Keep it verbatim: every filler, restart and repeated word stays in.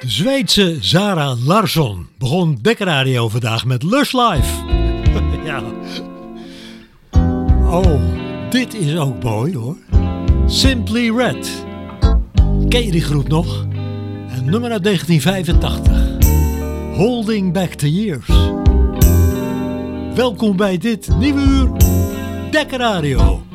Zweedse Zara Larsson begon Dekker Radio vandaag met Lush Life. Ja. Oh, dit is ook mooi hoor. Simply Red. Ken je die groep nog? Een nummer uit negentien vijfentachtig. Holding Back the Years. Welkom bij dit nieuwe uur Dekker Radio.